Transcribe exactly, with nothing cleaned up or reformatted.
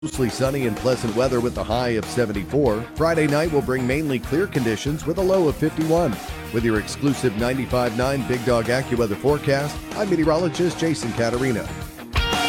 Mostly sunny and pleasant weather with a high of seventy-four. Friday night will bring mainly clear conditions with a low of fifty-one. With your exclusive ninety-five point nine Big Dog AccuWeather forecast, I'm meteorologist Jason Caterina.